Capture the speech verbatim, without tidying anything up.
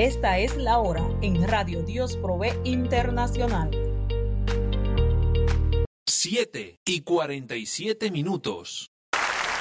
Esta es la hora en Radio Dios Provee Internacional. siete y cuarenta y siete minutos.